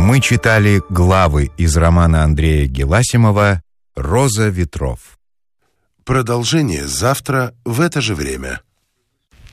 Мы читали главы из романа Андрея Геласимова «Роза ветров». Продолжение завтра в это же время.